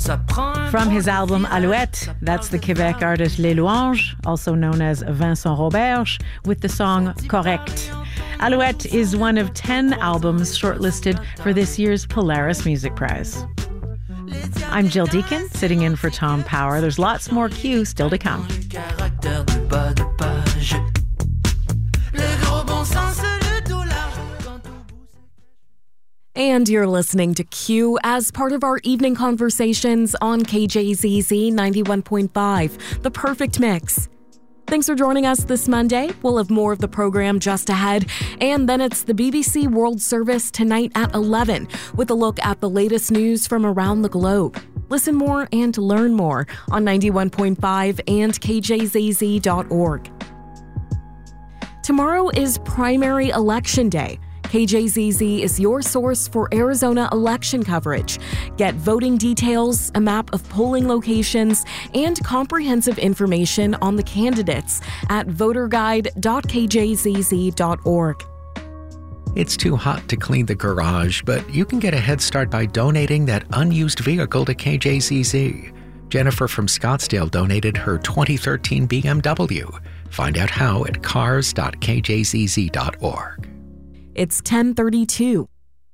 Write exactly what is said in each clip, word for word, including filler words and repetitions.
From his album Alouette, that's the Quebec artist Les Louanges, also known as Vincent Roberge, with the song Correct. Alouette is one of ten albums shortlisted for this year's Polaris Music Prize. I'm Jill Deacon, sitting in for Tom Power. There's lots more Q still to come. And you're listening to Q as part of our evening conversations on K J Z Z ninety-one point five, The Perfect Mix. Thanks for joining us this Monday. We'll have more of the program just ahead. And then it's the B B C World Service tonight at eleven with a look at the latest news from around the globe. Listen more and learn more on ninety-one point five and K J Z Z dot org. Tomorrow is primary election day. K J Z Z is your source for Arizona election coverage. Get voting details, a map of polling locations, and comprehensive information on the candidates at voter guide dot K J Z Z dot org. It's too hot to clean the garage, but you can get a head start by donating that unused vehicle to K J Z Z. Jennifer from Scottsdale donated her twenty thirteen B M W. Find out how at cars dot K J Z Z dot org. It's ten thirty-two.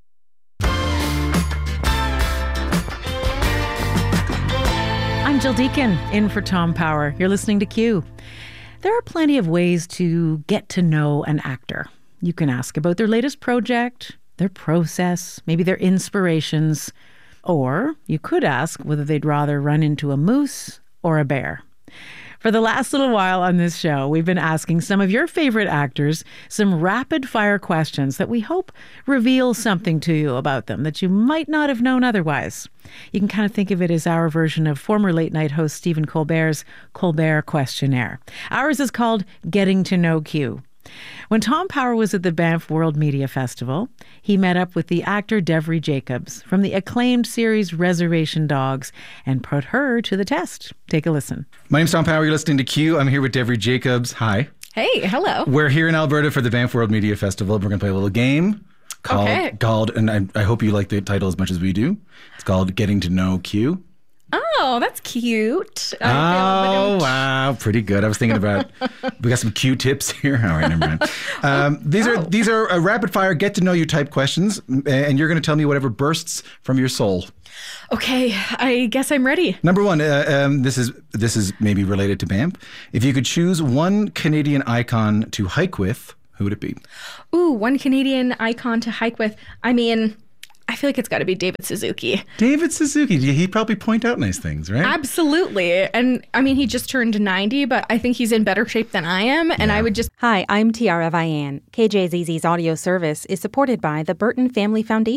I'm Jill Deacon, in for Tom Power. You're listening to Q. There are plenty of ways to get to know an actor. You can ask about their latest project, their process, maybe their inspirations, or you could ask whether they'd rather run into a moose or a bear. For the last little while on this show, we've been asking some of your favorite actors some rapid-fire questions that we hope reveal something to you about them that you might not have known otherwise. You can kind of think of it as our version of former late-night host Stephen Colbert's Colbert Questionnaire. Ours is called Getting to Know Q. When Tom Power was at the Banff World Media Festival, he met up with the actor Devry Jacobs from the acclaimed series Reservation Dogs and put her to the test. Take a listen. My name's Tom Power. You're listening to Q. I'm here with Devry Jacobs. Hi. Hey, hello. We're here in Alberta for the Banff World Media Festival. We're going to play a little game called, okay. called and I, I hope you like the title as much as we do. It's called Getting to Know Q. Oh, that's cute. Oh, wow. Pretty good. I was thinking about, we got some Q-tips here. All right, never mind. Um, these oh. are these are uh, rapid fire, get to know you type questions, and you're going to tell me whatever bursts from your soul. Okay, I guess I'm ready. Number one, uh, um, this is this is maybe related to Banff. If you could choose one Canadian icon to hike with, who would it be? Ooh, one Canadian icon to hike with. I mean, I feel like it's got to be David Suzuki. David Suzuki. He'd probably point out nice things, right? Absolutely. And I mean, he just turned ninety, but I think he's in better shape than I am. And Yeah. I would just... Hi, I'm Tiara Vian. K J Z Z's audio service is supported by the Burton Family Foundation.